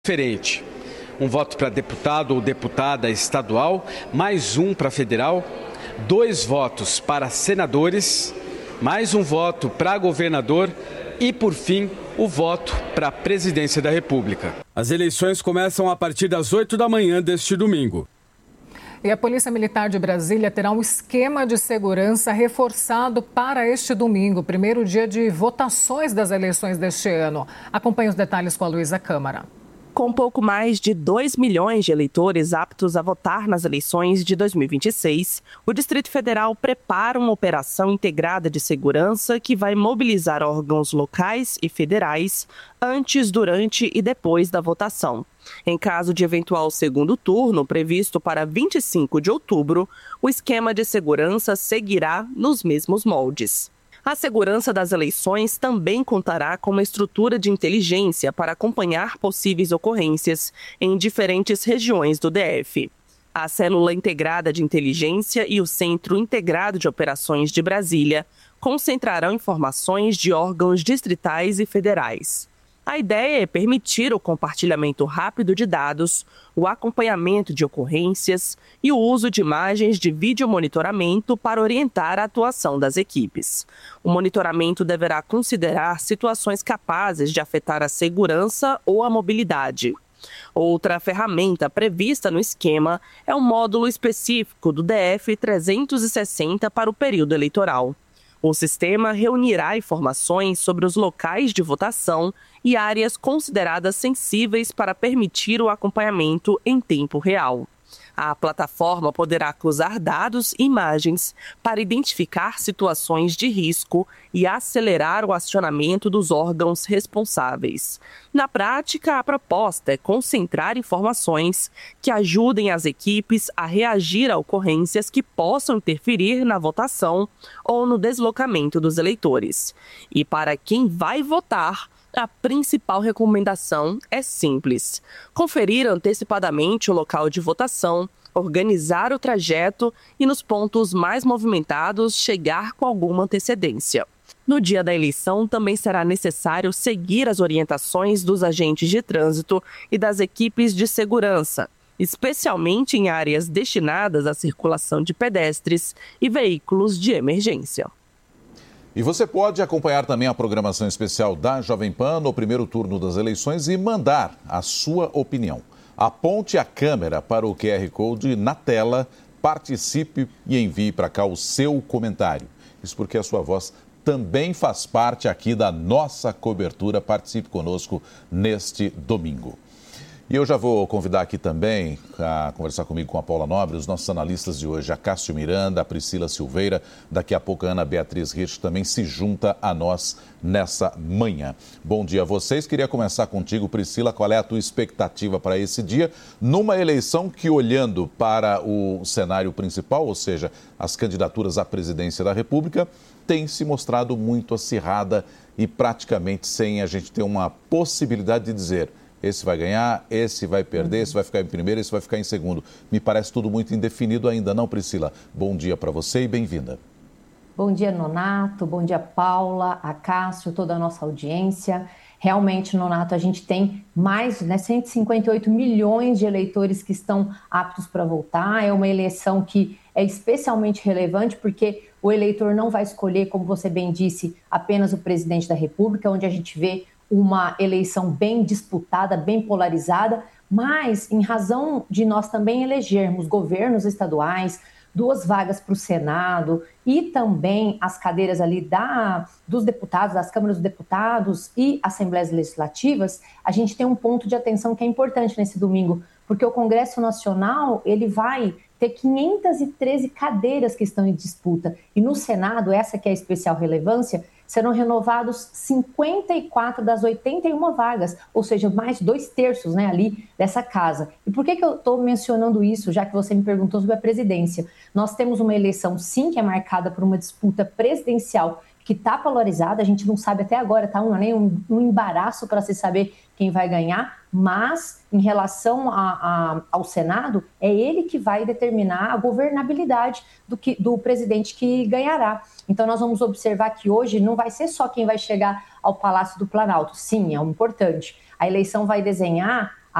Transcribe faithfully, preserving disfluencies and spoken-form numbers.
Diferente. Um voto para deputado ou deputada estadual, mais um para federal, dois votos para senadores, mais um voto para governador e, por fim, o voto para a presidência da República. As eleições começam a partir das oito da manhã deste domingo. E a Polícia Militar de Brasília terá um esquema de segurança reforçado para este domingo, primeiro dia de votações das eleições deste ano. Acompanhe os detalhes com a Luísa Câmara. Com pouco mais de dois milhões de eleitores aptos a votar nas eleições de dois mil e vinte e seis, o Distrito Federal prepara uma operação integrada de segurança que vai mobilizar órgãos locais e federais antes, durante e depois da votação. Em caso de eventual segundo turno, previsto para vinte e cinco de outubro, o esquema de segurança seguirá nos mesmos moldes. A segurança das eleições também contará com uma estrutura de inteligência para acompanhar possíveis ocorrências em diferentes regiões do D F. A Célula Integrada de Inteligência e o Centro Integrado de Operações de Brasília concentrarão informações de órgãos distritais e federais. A ideia é permitir o compartilhamento rápido de dados, o acompanhamento de ocorrências e o uso de imagens de videomonitoramento para orientar a atuação das equipes. O monitoramento deverá considerar situações capazes de afetar a segurança ou a mobilidade. Outra ferramenta prevista no esquema é o módulo específico do D F trezentos e sessenta para o período eleitoral. O sistema reunirá informações sobre os locais de votação e áreas consideradas sensíveis para permitir o acompanhamento em tempo real. A plataforma poderá cruzar dados e imagens para identificar situações de risco e acelerar o acionamento dos órgãos responsáveis. Na prática, a proposta é concentrar informações que ajudem as equipes a reagir a ocorrências que possam interferir na votação ou no deslocamento dos eleitores. E para quem vai votar, a principal recomendação é simples: conferir antecipadamente o local de votação, organizar o trajeto e, nos pontos mais movimentados, chegar com alguma antecedência. No dia da eleição, também será necessário seguir as orientações dos agentes de trânsito e das equipes de segurança, especialmente em áreas destinadas à circulação de pedestres e veículos de emergência. E você pode acompanhar também a programação especial da Jovem Pan no primeiro turno das eleições e mandar a sua opinião. Aponte a câmera para o Q R Code na tela, participe e envie para cá o seu comentário. Isso porque a sua voz também faz parte aqui da nossa cobertura. Participe conosco neste domingo. E eu já vou convidar aqui também a conversar comigo com a Paula Nobre, os nossos analistas de hoje, a Cássio Miranda, a Priscila Silveira, daqui a pouco a Ana Beatriz Rich também se junta a nós nessa manhã. Bom dia a vocês, queria começar contigo, Priscila, qual é a tua expectativa para esse dia, numa eleição que, olhando para o cenário principal, ou seja, as candidaturas à presidência da República, tem se mostrado muito acirrada e praticamente sem a gente ter uma possibilidade de dizer: esse vai ganhar, esse vai perder, esse vai ficar em primeiro, esse vai ficar em segundo. Me parece tudo muito indefinido ainda, não, Priscila? Bom dia para você e bem-vinda. Bom dia, Nonato. Bom dia, Paula, a Cássio, toda a nossa audiência. Realmente, Nonato, a gente tem mais, né, cento e cinquenta e oito milhões de eleitores que estão aptos para votar. É uma eleição que é especialmente relevante porque o eleitor não vai escolher, como você bem disse, apenas o presidente da República, onde a gente vê uma eleição bem disputada, bem polarizada, mas em razão de nós também elegermos governos estaduais, duas vagas para o Senado e também as cadeiras ali da, dos deputados, das câmaras dos deputados e assembleias legislativas, a gente tem um ponto de atenção que é importante nesse domingo, porque o Congresso Nacional ele vai ter quinhentas e treze cadeiras que estão em disputa e no Senado, essa que é a especial relevância, serão renovados cinquenta e quatro das oitenta e uma vagas, ou seja, mais dois terços, né, ali dessa casa. E por que, que eu estou mencionando isso, já que você me perguntou sobre a presidência? Nós temos uma eleição, sim, que é marcada por uma disputa presidencial que está polarizada, a gente não sabe até agora, está um, né, um, um embaraço para se saber quem vai ganhar, mas em relação a, a, ao Senado, é ele que vai determinar a governabilidade do, que, do presidente que ganhará. Então nós vamos observar que hoje não vai ser só quem vai chegar ao Palácio do Planalto, sim, é um importante. A eleição vai desenhar